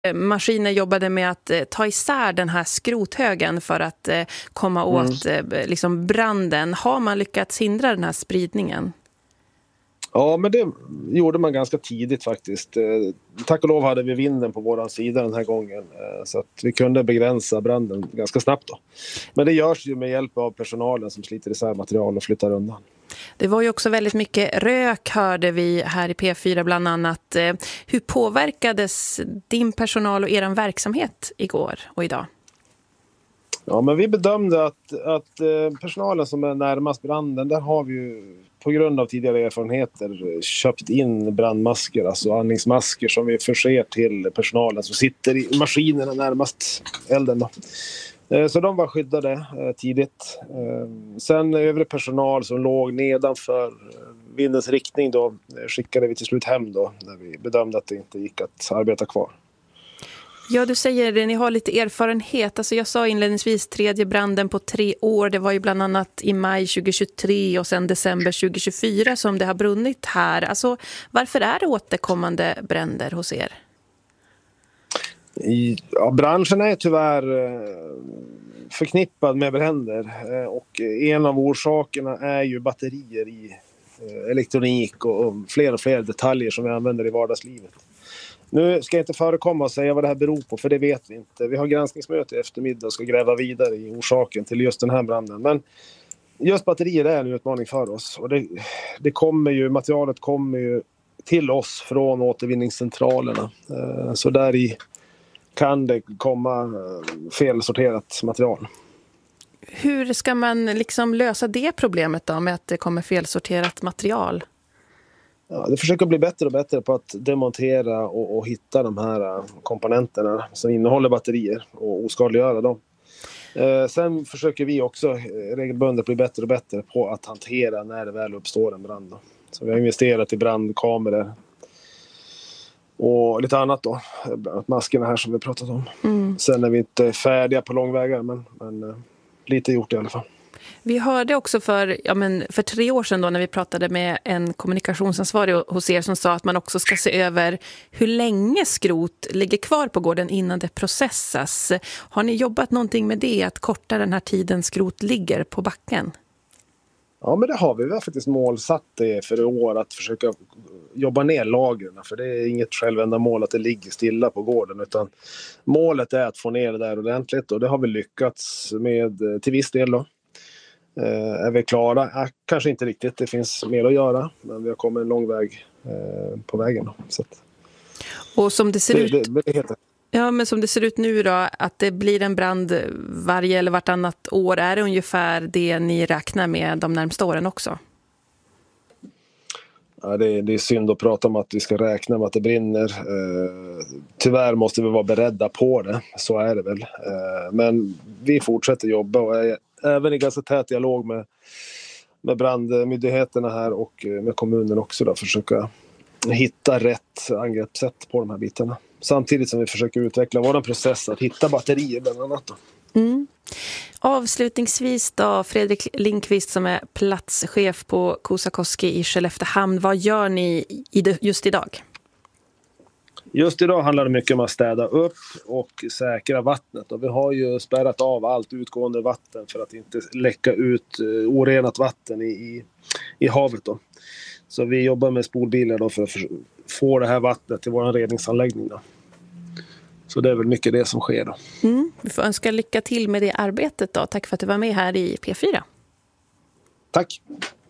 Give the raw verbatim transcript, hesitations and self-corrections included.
Maskiner jobbade med att eh, ta isär den här skrothögen för att eh, komma åt eh, liksom branden. Har man lyckats hindra den här spridningen? Ja, men det gjorde man ganska tidigt faktiskt. Eh, tack och lov hade vi vinden på våran sida den här gången. Eh, så att vi kunde begränsa branden ganska snabbt då. Men det görs ju med hjälp av personalen som sliter isär material och flyttar undan. Det var ju också väldigt mycket rök, hörde vi här i P fyra bland annat. Eh, hur påverkades din personal och er verksamhet igår och idag? Ja, men vi bedömde att, att eh, personalen som är närmast branden, där har vi ju på grund av tidigare erfarenheter köpt in brandmasker, alltså andningsmasker som vi förser till personalen som sitter i maskinerna närmast elden då. Eh, så de var skyddade eh, tidigt. Eh, sen övrig personal som låg nedanför vindens riktning då eh, skickade vi till slut hem då när vi bedömde att det inte gick att arbeta kvar. Ja, du säger det, ni har lite erfarenhet. Alltså jag sa inledningsvis tredje branden på tre år. Det var ju bland annat i maj tjugohundratjugotre och sen december tjugohundratjugofyra som det har brunnit här. Alltså varför är det återkommande bränder hos er? Ja, branschen är tyvärr förknippad med bränder. Och en av orsakerna är ju batterier i elektronik och fler och fler detaljer som vi använder i vardagslivet. Nu ska jag inte förekomma och säga vad det här beror på, för det vet vi inte. Vi har granskningsmöte i eftermiddag och ska gräva vidare i orsaken till just den här branden. Men just batterier är en utmaning för oss. Och det, det kommer ju, materialet kommer ju till oss från återvinningscentralerna. Så där i kan det komma felsorterat material. Hur ska man liksom lösa det problemet då med att det kommer felsorterat material? Ja, det försöker bli bättre och bättre på att demontera och, och hitta de här komponenterna som innehåller batterier och oskadliggöra dem. Eh, sen försöker vi också regelbundet bli bättre och bättre på att hantera när det väl uppstår en brand då. Så vi har investerat i brandkameror och lite annat då. Maskerna här som vi pratat om. Mm. Sen är vi inte färdiga på långvägar, men, men eh, lite gjort i alla fall. Vi hörde också för, ja men för tre år sedan då när vi pratade med en kommunikationsansvarig hos er som sa att man också ska se över hur länge skrot ligger kvar på gården innan det processas. Har ni jobbat någonting med det, att korta den här tiden skrot ligger på backen? Ja, men det har vi. Vi har faktiskt målsatt det för i år att försöka jobba ner lagren. För det är inget självändamål att det ligger stilla på gården, utan målet är att få ner det där ordentligt, och det har vi lyckats med till viss del då. Eh, är vi klara? Eh, kanske inte riktigt, det finns mer att göra, men vi har kommit en lång väg eh, på vägen då, så att, och som det ser det, ut det, det heter. Ja, men som det ser ut nu då, att det blir en brand varje eller vartannat år, är det ungefär det ni räknar med de närmsta åren också? Ja, det, det är synd att prata om att vi ska räkna med att det brinner. Eh, tyvärr måste vi vara beredda på det, så är det väl. Eh, men vi fortsätter jobba och är även i ganska tät dialog med, med brandmyndigheterna här och med kommunen också då, försöka hitta rätt angreppssätt på de här bitarna. Samtidigt som vi försöker utveckla vår process att hitta batterier bland annat då. Mm. Avslutningsvis då, Fredrik Lindqvist som är platschef på Kuusakoski i Skelleftehamn. Vad gör ni just idag? Just idag handlar det mycket om att städa upp och säkra vattnet. Och vi har ju spärrat av allt utgående vatten för att inte läcka ut orenat vatten i, i, i havet då. Så vi jobbar med spolbilar då för att få det här vattnet till vår reningsanläggning då. Så det är väl mycket det som sker då. Mm, vi får önska lycka till med det arbetet då. Tack för att du var med här i P fyra. Tack.